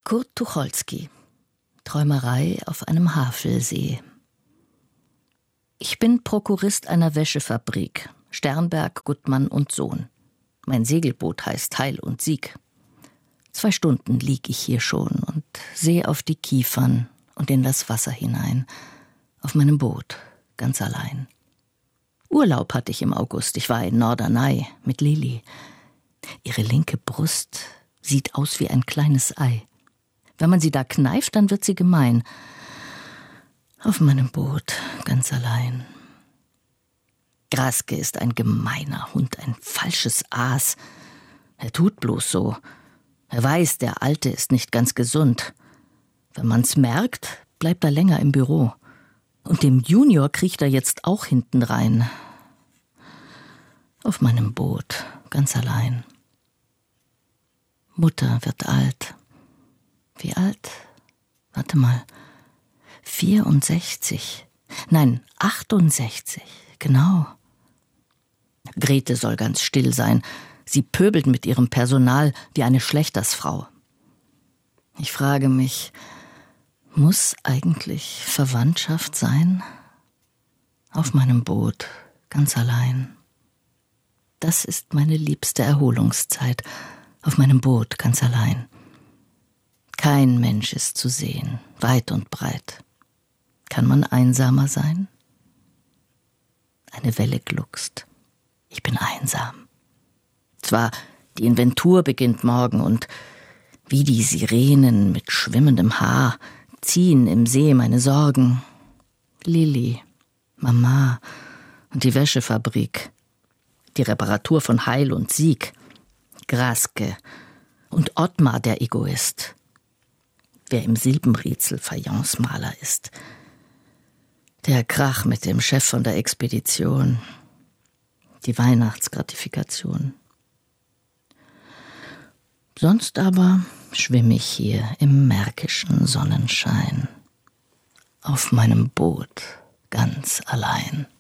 Kurt Tucholsky. Träumerei auf einem Havelsee. Ich bin Prokurist einer Wäschefabrik, Sternberg, Gutmann und Sohn. Mein Segelboot heißt Heil und Sieg. 2 Stunden lieg ich hier schon und sehe auf die Kiefern und in das Wasser hinein. Auf meinem Boot, ganz allein. Urlaub hatte ich im August. Ich war in Norderney mit Lili. Ihre linke Brust sieht aus wie ein kleines Ei. Wenn man sie da kneift, dann wird sie gemein. Auf meinem Boot, ganz allein. Graske ist ein gemeiner Hund, ein falsches Aas. Er tut bloß so. Er weiß, der Alte ist nicht ganz gesund. Wenn man's merkt, bleibt er länger im Büro. Und dem Junior kriecht er jetzt auch hinten rein. Auf meinem Boot, ganz allein. Mutter wird alt. Wie alt? Warte mal. 64. Nein, 68. Genau. Grete soll ganz still sein. Sie pöbelt mit ihrem Personal wie eine Schlechtersfrau. Ich frage mich, muss eigentlich Verwandtschaft sein? Auf meinem Boot, ganz allein. Das ist meine liebste Erholungszeit. Auf meinem Boot, ganz allein. Kein Mensch ist zu sehen, weit und breit. Kann man einsamer sein? Eine Welle gluckst. Ich bin einsam. Zwar, die Inventur beginnt morgen und wie die Sirenen mit schwimmendem Haar ziehen im See meine Sorgen. Lili, Mama und die Wäschefabrik. Die Reparatur von Heil und Sieg. Graske und Ottmar, der Egoist. Wer im Silbenrätsel Fayencemaler ist. Der Krach mit dem Chef von der Expedition. Die Weihnachtsgratifikation. Sonst aber schwimme ich hier im märkischen Sonnenschein. Auf meinem Boot ganz allein.